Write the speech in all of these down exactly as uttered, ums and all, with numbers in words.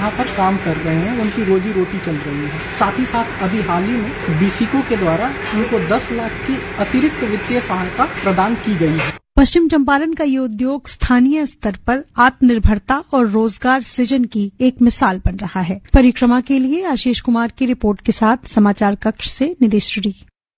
यहाँ पर काम कर रहे हैं, उनकी रोजी रोटी चल रही है। साथ ही साथ अभी हाल ही में बीसीको के द्वारा उनको दस लाख की अतिरिक्त वित्तीय सहायता प्रदान की गई है। पश्चिम चंपारण का ये उद्योग स्थानीय स्तर पर आत्मनिर्भरता और रोजगार सृजन की एक मिसाल बन रहा है। परिक्रमा के लिए आशीष कुमार की रिपोर्ट के साथ समाचार कक्ष से निदेश्वरी।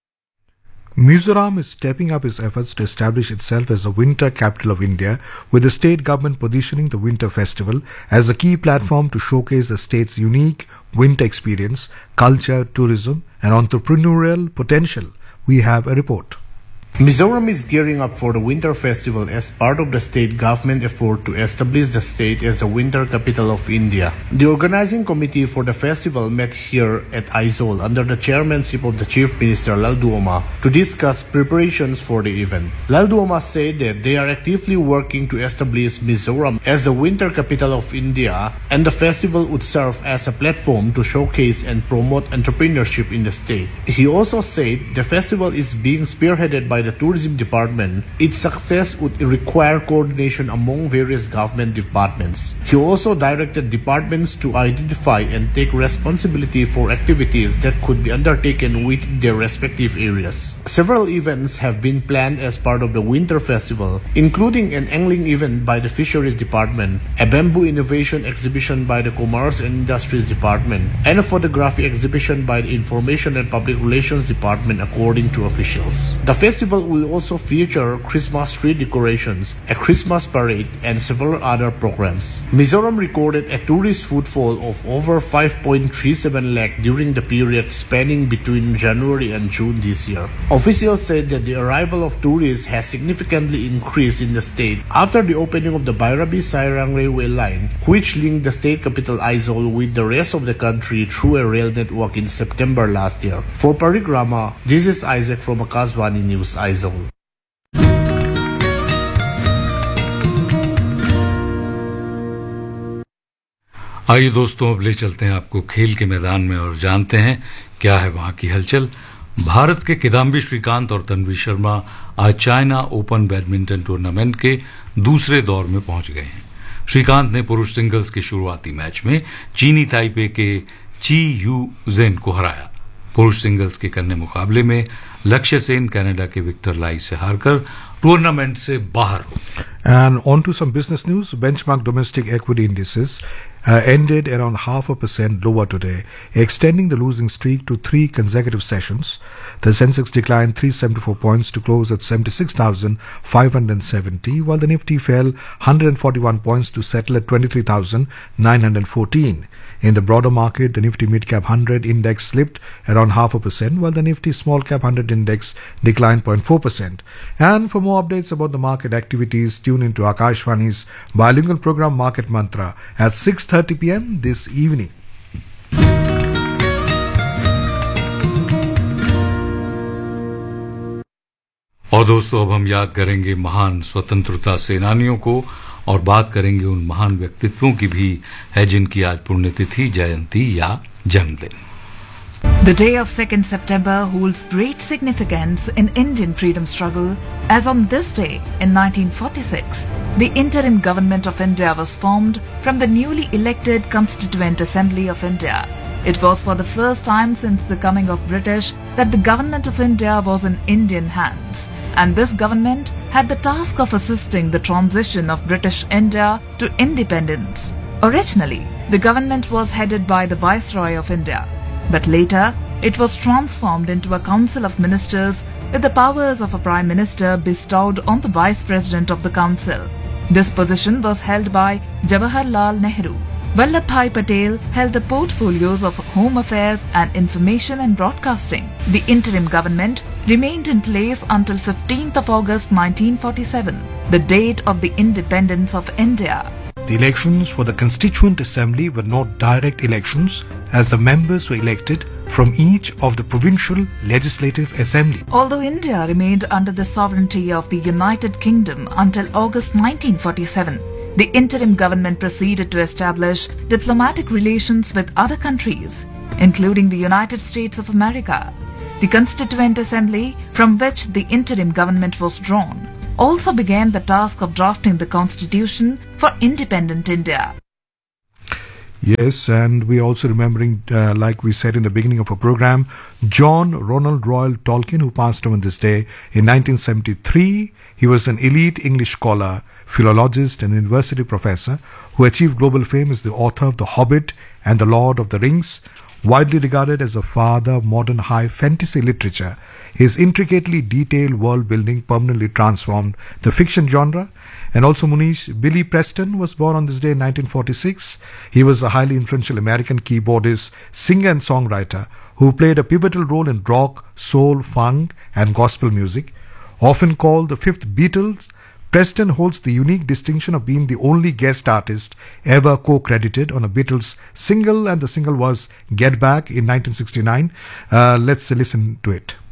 Mizoram is stepping up its efforts to establish itself as the winter capital of India, with the state government positioning the Winter Festival as a key platform to showcase the state's unique winter experience, culture, tourism and entrepreneurial potential. We have a report. Mizoram is gearing up for the Winter Festival as part of the state government effort to establish the state as the winter capital of India. The organizing committee for the festival met here at Aizawl under the chairmanship of the Chief Minister Laldu Oma to discuss preparations for the event. Laldu Oma said that they are actively working to establish Mizoram as the winter capital of India, and the festival would serve as a platform to showcase and promote entrepreneurship in the state. He also said the festival is being spearheaded by the tourism department. Its success would require coordination among various government departments. He also directed departments to identify and take responsibility for activities that could be undertaken within their respective areas. Several events have been planned as part of the Winter Festival, including an angling event by the Fisheries Department, a bamboo innovation exhibition by the Commerce and Industries Department, and a photography exhibition by the Information and Public Relations Department, according to officials. The festival will also feature Christmas tree decorations, a Christmas parade, and several other programs. Mizoram recorded a tourist footfall of over five point three seven lakh during the period spanning between January and June this year. Officials said that the arrival of tourists has significantly increased in the state after the opening of the Bairabi-Sairang railway line, which linked the state capital Aizawl with the rest of the country through a rail network in September last year. For Parikrama, this is Isaac from Akashvani News, Aizawl. आइए दोस्तों, अब ले चलते हैं आपको खेल के मैदान में और जानते हैं क्या है वहां की हलचल। भारत के किदाम्बी श्रीकांत और तन्वी शर्मा आज चाइना ओपन बैडमिंटन टूर्नामेंट के दूसरे दौर में पहुंच गए हैं। श्रीकांत ने पुरुष सिंगल्स के शुरुआती मैच में चीनी ताइपे के ची यू जेन को हराया। पुरुष सिंगल्स के कन्या मुकाबले में लक्ष्य सेन कनाडा के विक्टर लाई से हारकर टूर्नामेंट से बाहर हो। And on to some business news. Benchmark domestic equity indices uh, ended around half a percent lower today, extending the losing streak to three consecutive sessions. The Sensex declined three hundred seventy-four points to close at seventy-six thousand five hundred seventy, while the Nifty fell one hundred forty-one points to settle at twenty-three thousand nine hundred fourteen. In the broader market, the Nifty Mid Cap one hundred index slipped around half a percent, while the Nifty Small Cap one hundred index declined zero point four percent. And for more updates about the market activities, tune into Akashvani's bilingual program Market Mantra at six thirty p m this evening. और दोस्तों, अब हम याद करेंगे महान स्वतंत्रता सेनानियों को और बात करेंगे उन महान व्यक्तित्वों की भी है जिनकी आज पुण्यतिथि, जयंती या जन्मदिन। The day of second September holds great significance in Indian freedom struggle, as on this day in nineteen forty-six, the interim government of India was formed from the newly elected Constituent Assembly of India. It was for the first time since the coming of British that the government of India was in Indian hands, and this government had the task of assisting the transition of British India to independence. Originally, the government was headed by the Viceroy of India, but later it was transformed into a council of ministers with the powers of a prime minister bestowed on the vice president of the council. This position was held by Jawaharlal Nehru. Vallabhbhai Patel held the portfolios of Home Affairs and Information and Broadcasting. The interim government remained in place until fifteenth of August nineteen forty-seven, the date of the independence of India. The elections for the Constituent Assembly were not direct elections, as the members were elected from each of the provincial legislative assembly. Although India remained under the sovereignty of the United Kingdom until August nineteen forty-seven, the interim government proceeded to establish diplomatic relations with other countries, including the United States of America. The Constituent Assembly, from which the interim government was drawn, also began the task of drafting the constitution for independent India. Yes, and we're also remembering, uh, like we said in the beginning of our program, John Ronald Royal Tolkien, who passed on this day in nineteen seventy-three. He was an elite English scholar, philologist, and university professor who achieved global fame as the author of The Hobbit and The Lord of the Rings. Widely regarded as a father of modern high fantasy literature, his intricately detailed world building permanently transformed the fiction genre. And also Munish, Billy Preston was born on this day in nineteen forty-six. He was a highly influential American keyboardist, singer and songwriter who played a pivotal role in rock, soul, funk and gospel music. Often called the fifth Beatles, Preston holds the unique distinction of being the only guest artist ever co-credited on a Beatles single, and the single was Get Back in nineteen sixty-nine. Uh, let's listen to it.